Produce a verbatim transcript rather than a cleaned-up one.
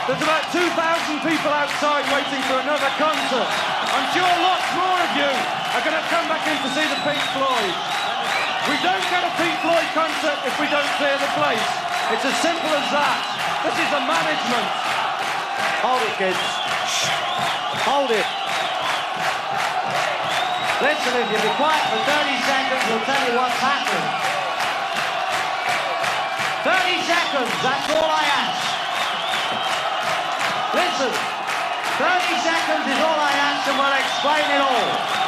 There's about two thousand people outside waiting for another concert. I'm sure lots more of you are going to come back in to see the Pink Floyd. We don't get a Pink Floyd concert if we don't clear the place. It's as simple as that. This is the management. Hold it, kids. Hold it. Listen, if you be quiet for thirty seconds, we'll tell you what's happened. thirty seconds, that's all I ask. Listen, thirty seconds is all I ask and we'll explain it all.